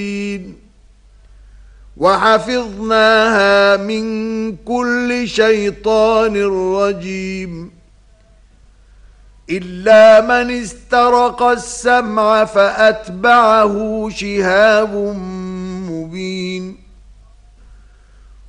وحفظناها من كل شيطان رجيم إلا من استرق السمع فأتبعه شهاب مبين